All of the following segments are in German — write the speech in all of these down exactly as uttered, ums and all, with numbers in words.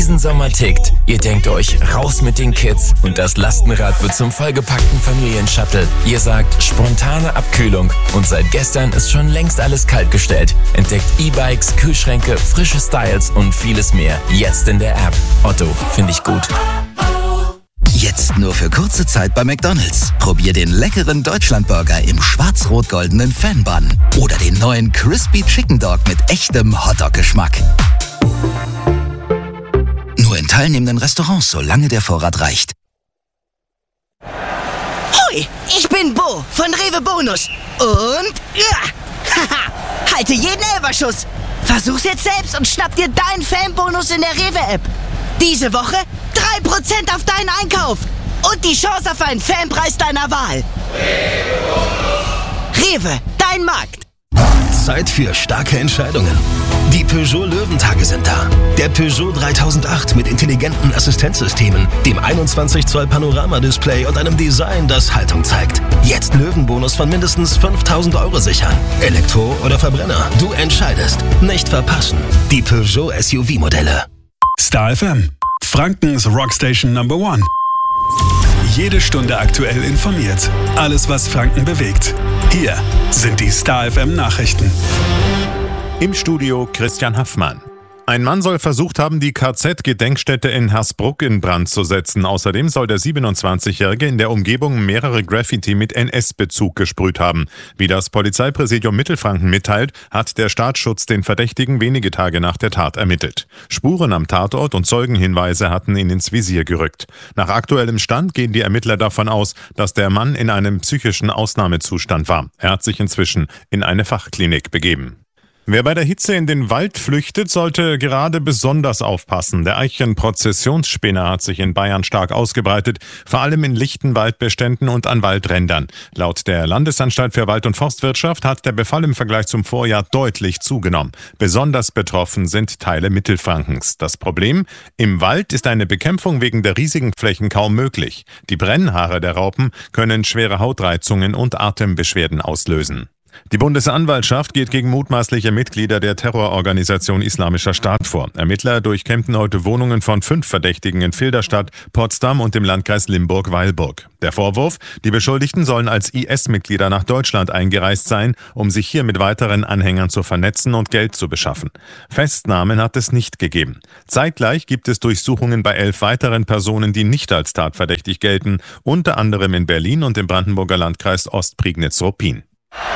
diesen Sommer tickt. Ihr denkt euch, raus mit den Kids und das Lastenrad wird zum vollgepackten Familienshuttle. Ihr sagt, spontane Abkühlung und seit gestern ist schon längst alles kaltgestellt. Entdeckt E-Bikes, Kühlschränke, frische Styles und vieles mehr. Jetzt in der App. Otto, finde ich gut. Jetzt nur für kurze Zeit bei McDonald's. Probier den leckeren Deutschlandburger im schwarz-rot-goldenen Fan-Bun. Oder den neuen Crispy Chicken Dog mit echtem Hotdog-Geschmack. Nur in teilnehmenden Restaurants, solange der Vorrat reicht. Hoi, ich bin Bo von Rewe Bonus. Und ja, haha, halte jeden Elferschuss. Versuch's jetzt selbst und schnapp dir deinen Fan-Bonus in der Rewe-App. Diese Woche drei Prozent auf deinen Einkauf und die Chance auf einen Fanpreis deiner Wahl. Rewe, dein Markt. Zeit für starke Entscheidungen. Die Peugeot Löwentage sind da. Der Peugeot dreitausendacht mit intelligenten Assistenzsystemen, dem einundzwanzig Zoll Panoramadisplay und einem Design, das Haltung zeigt. Jetzt Löwenbonus von mindestens fünftausend Euro sichern. Elektro oder Verbrenner, du entscheidest. Nicht verpassen. Die Peugeot S U V-Modelle. Star F M, Frankens Rockstation Number One. Jede Stunde aktuell informiert. Alles, was Franken bewegt. Hier sind die Star F M Nachrichten. Im Studio Christian Haffmann. Ein Mann soll versucht haben, die K Z-Gedenkstätte in Hersbruck in Brand zu setzen. Außerdem soll der siebenundzwanzigjährige in der Umgebung mehrere Graffiti mit N S-Bezug gesprüht haben. Wie das Polizeipräsidium Mittelfranken mitteilt, hat der Staatsschutz den Verdächtigen wenige Tage nach der Tat ermittelt. Spuren am Tatort und Zeugenhinweise hatten ihn ins Visier gerückt. Nach aktuellem Stand gehen die Ermittler davon aus, dass der Mann in einem psychischen Ausnahmezustand war. Er hat sich inzwischen in eine Fachklinik begeben. Wer bei der Hitze in den Wald flüchtet, sollte gerade besonders aufpassen. Der Eichenprozessionsspinner hat sich in Bayern stark ausgebreitet, vor allem in lichten Waldbeständen und an Waldrändern. Laut der Landesanstalt für Wald- und Forstwirtschaft hat der Befall im Vergleich zum Vorjahr deutlich zugenommen. Besonders betroffen sind Teile Mittelfrankens. Das Problem? Im Wald ist eine Bekämpfung wegen der riesigen Flächen kaum möglich. Die Brennhaare der Raupen können schwere Hautreizungen und Atembeschwerden auslösen. Die Bundesanwaltschaft geht gegen mutmaßliche Mitglieder der Terrororganisation Islamischer Staat vor. Ermittler durchkämmten heute Wohnungen von fünf Verdächtigen in Filderstadt, Potsdam und im Landkreis Limburg-Weilburg. Der Vorwurf: Die Beschuldigten sollen als I S-Mitglieder nach Deutschland eingereist sein, um sich hier mit weiteren Anhängern zu vernetzen und Geld zu beschaffen. Festnahmen hat es nicht gegeben. Zeitgleich gibt es Durchsuchungen bei elf weiteren Personen, die nicht als tatverdächtig gelten, unter anderem in Berlin und im Brandenburger Landkreis Ostprignitz-Ruppin.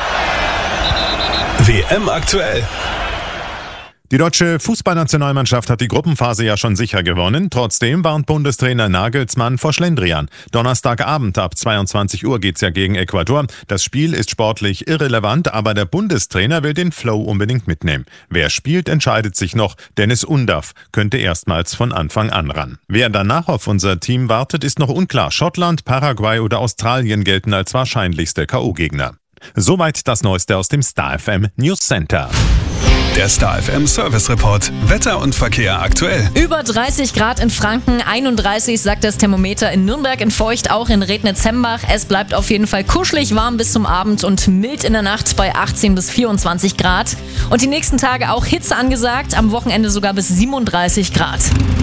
W M aktuell. Die deutsche Fußballnationalmannschaft hat die Gruppenphase ja schon sicher gewonnen. Trotzdem warnt Bundestrainer Nagelsmann vor Schlendrian. Donnerstagabend ab zweiundzwanzig Uhr geht's ja gegen Ecuador. Das Spiel ist sportlich irrelevant, aber der Bundestrainer will den Flow unbedingt mitnehmen. Wer spielt, entscheidet sich noch. Dennis Undaff könnte erstmals von Anfang an ran. Wer danach auf unser Team wartet, ist noch unklar. Schottland, Paraguay oder Australien gelten als wahrscheinlichste K O-Gegner. Soweit das Neueste aus dem Star F M News Center. Der Star F M Service Report. Wetter und Verkehr aktuell. Über dreißig Grad in Franken, einunddreißig sagt das Thermometer in Nürnberg, in Feucht auch in Rednitz-Hembach. Es bleibt auf jeden Fall kuschelig warm bis zum Abend und mild in der Nacht bei achtzehn bis vierundzwanzig Grad. Und die nächsten Tage auch Hitze angesagt, am Wochenende sogar bis siebenunddreißig Grad.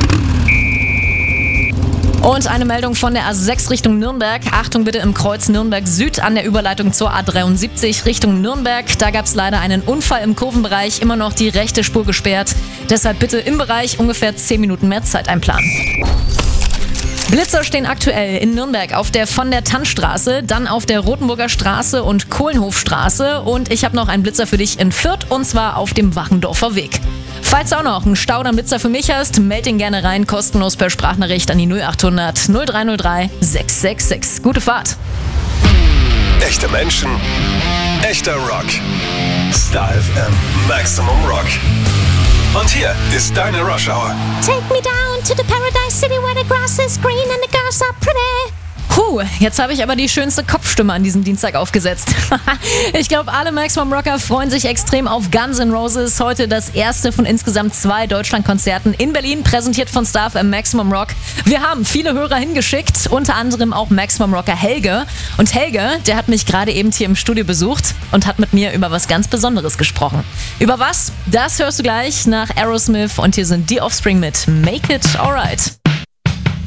Und eine Meldung von der A sechs Richtung Nürnberg. Achtung bitte im Kreuz Nürnberg Süd an der Überleitung zur A dreiundsiebzig Richtung Nürnberg. Da gab es leider einen Unfall im Kurvenbereich, immer noch die rechte Spur gesperrt. Deshalb bitte im Bereich ungefähr zehn Minuten mehr Zeit einplanen. Blitzer stehen aktuell in Nürnberg auf der von der Tannstraße, dann auf der Rothenburger Straße und Kohlenhofstraße. Und ich habe noch einen Blitzer für dich in Fürth und zwar auf dem Wachendorfer Weg. Falls du auch noch einen Stau oder einen Blitzer für mich hast, meld ihn gerne rein, kostenlos per Sprachnachricht an die null achthundert null drei null drei sechs sechs sechs. Gute Fahrt! Echte Menschen, echter Rock. Star F M Maximum Rock. Und hier ist deine Rush Hour. Take me down to the paradise city where the grass is green and the girls are pretty. Puh, jetzt habe ich aber die schönste Kopfstimme an diesem Dienstag aufgesetzt. Ich glaube, alle Maximum Rocker freuen sich extrem auf Guns N' Roses. Heute das erste von insgesamt zwei Deutschlandkonzerten in Berlin, präsentiert von Star F M Maximum Rock. Wir haben viele Hörer hingeschickt, unter anderem auch Maximum Rocker Helge. Und Helge, der hat mich gerade eben hier im Studio besucht und hat mit mir über was ganz Besonderes gesprochen. Über was? Das hörst du gleich nach Aerosmith und hier sind die Offspring mit Make It Alright.